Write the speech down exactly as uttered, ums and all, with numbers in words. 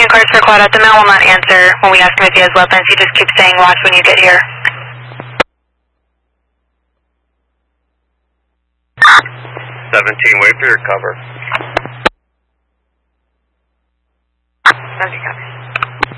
seventeen cars for quad out. The man will not answer when we ask him if he has weapons. He just keeps saying watch when you get here. seventeen, wait for your cover. Okay, copy.